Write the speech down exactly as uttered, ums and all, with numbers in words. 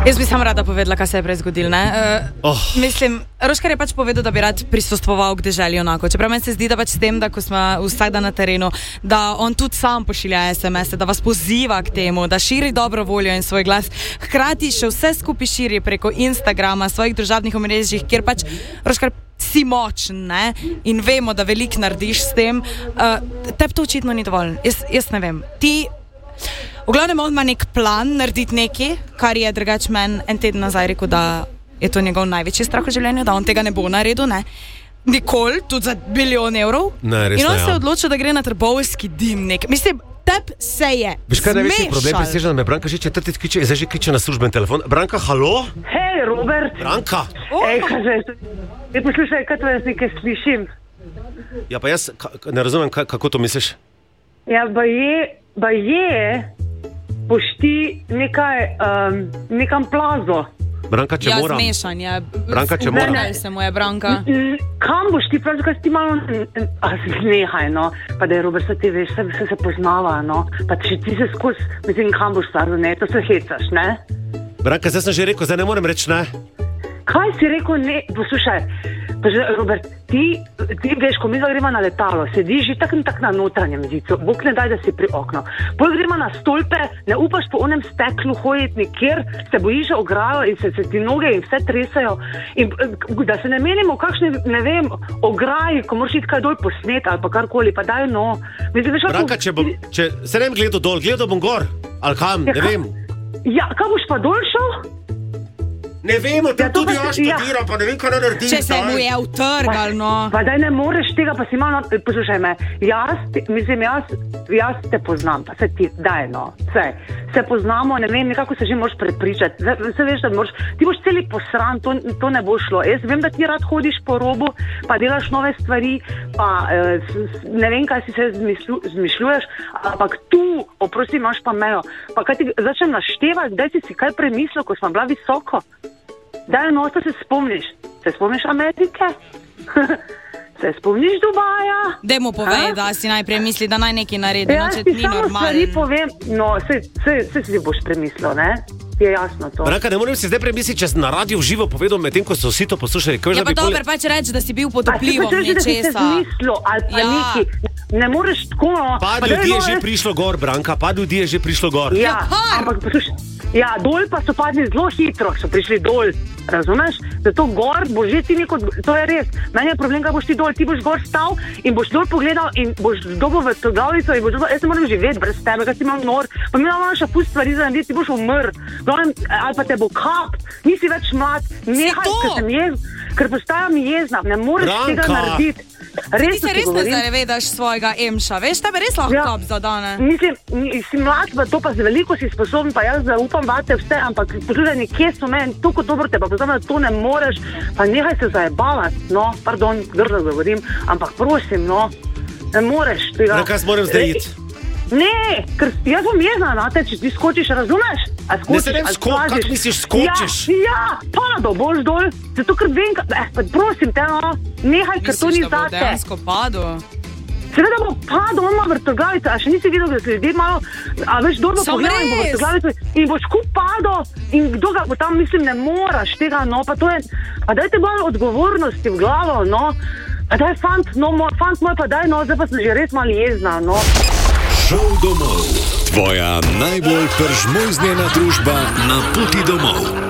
Jaz bi sam rada povedala, kaj se je prej zgodilo. Uh, oh. Mislim, Roškar je pač povedal, da bi rad prisostvoval k deželi onako. Čeprav meni se zdi, da pač s tem, da ko smo vsak dan na terenu, da on tudi sam pošilja es em es-e, da vas poziva k temu, da širi dobro voljo in svoj glas. Hkrati še vse skupaj širi preko Instagrama, svojih družabnih omrežjih, kjer pač Roškar si močen, ne? In vemo, da veliko narediš s tem. Uh, Tebi to očitno ni dovolj. Jaz, jaz ne vem. Ti V glavnem on ima nek plan narediti nekaj, kar je drugač meni en teden nazaj rekel, da je to njegov največji strah v življenju, da on tega ne bo naredil, ne. Nikoli, tudi za milijon evrov. Ne, res in on ne, se je ja. odločil, da gre na Trbovski dimnik. Mislim, teb se je Veš kaj največji problem, presežen, da me Branka že četrtič kliče, zdaj že kliče na služben telefon. Branka, halo? Hej, Robert. Branka. Oh. Ej, kaj že, ej, poslušaj, kaj to jaz nekaj slišim? Ja, pa jaz ka, ne razumem, ka, kako to misliš? Ja, ba je, ba je, boš ti nekaj, um, nekam plazo. Branka, če ja, moram. Ja, zmešanje. Branka, če moram. Zmešanje se mu je, Branka. Kam boš ti plazo, kaj si ti malo, a znehaj, no. Pa da je, Robert, se ti veš, se, se, se poznava, no. Pa če ti se skozi, mislim, kam boš stvaril, ne, to se hecaš, ne. Branka, zdaj sem že rekel, zdaj ne morem reči, ne. Kaj si rekel, ne, poslušaj, Robert, ti, ti veš, ko mi gremo na letalo, sediš že tak in tak na notranjem zicu, Bog ne daj, da si pri okno. Potem gremo na stolpe, ne upaš po onem steklu hoditi nikjer, se bojiš ograjo in se, se ti noge in vse tresajo. In da se ne menimo kakšne, ne vem, ograji, ko moraš iti kaj dol posnet ali pa karkoli, pa daj no. Mislim, veš, Branka, če bom, če se ne bom gledal dol, gledal bom gor, ali kam, ja, ne vem. Ja, kaj boš pa dol šel? Ne vemo, te Ja, to tudi pa jaz se- ja. študiram, pa ne vem, kaj naredim. Če se mu je utrgal, no. Pa daj ne moreš tega, pa si malo, poslušaj me, jaz, te- mislim, jaz, jaz te poznam, pa se ti, daj no, vse, se poznamo, ne vem, nekako se že moraš prepričati, se, se veš, da moraš, ti boš celi posran, to, to ne bo šlo, jaz vem, da ti rad hodiš po robu, pa delaš nove stvari, pa eh, s- s- ne vem, kaj si se zmišlju, zmišljuješ, ampak tu, oprosti, imaš pa mejo, pa kaj ti začnem naštevati, daj si si kaj premislil, ko smo bila visoko. Daj, no, to se spomniš. Se spomniš Amerike? Se spomniš Dubaja? Dajmo povej, A? da si najprej misli, da naj nekaj naredi, no, Ja, če ti ni samo stvari normalen. povem. No, se, se, se si boš premislil, ne? Ti je jasno to. Branka, ne morem si zdaj premisliti, če sem na radiju v živo povedal, medtem ko so vsi to poslušali. Kaj, Ja, da pa bi pol- dober, pač reči, da si bil pod A si vplivom počeš, da si se nečesa. zmislil ali pa Ja. neki. Ne moreš tako, no. Pa Pa ljudi daj, je no, že jaz- prišlo gor, Branka, pa ljudi je že prišlo gor. Ja, kar? ampak poslušaj, ja, dol pa so padli zelo hitro, so prišli dol, razumeš? Zato gor bo že ti neko, to je res. Meni je problem, kaj boš ti dol, ti boš gor stal in boš dol pogledal in boš dobil v trgovnico in boš dobil, jaz ne morem živeti brez tebe, kaj si imam nor, pa mi imamo še pust stvari za narediti, ti boš umrl, Glavnem, ali pa te bo kap, nisi več mlad, nehaj, to? ker sem jez, ker postajam jezna, ne moreš Branka. tega narediti. Ti Res se res ne zavedaš svojega emša, veš, tebe res lahko Ja. kap zadane. Mislim, ni- si mlad v to, pa z veliko si sposoben, pa jaz zaupam vate vse, ampak poslušaj, nekje so meni, toliko dobro te pa poznam, da to ne moreš, pa nehaj se zajebavati, no, pardon, grdo govorim, ampak prosim, no, ne moreš tega. Branka, jaz moram zdaj iti. Ne, ker jaz bom jezna na te, če ti skočiš, razumeš? A Ne skočiš, se vem, ali sko- plaziš? kako misliš, skočiš? Ja, ja, pado boš dol, zato ker vem, ka- eh, pa prosim te, no, nehaj, ker to ni Misliš, da bo zate. dejansko padel? Seveda bo padel, on ima vrtoglavico, a še nisi videl, da se ljudje malo, a veš, kdo bo Samo pogledal in bo res. vrtoglavico in boš kup padel in kdo ga bo tam, mislim, ne moraš tega, no, pa to je, pa dajte malo odgovornosti v glavo, no, pa daj fant, no, moj, fant moj, pa daj, no, zdaj pa sem že res malo jezna, no. Šov domov. Tvoja najbolj peržmojznjena družba na poti domov.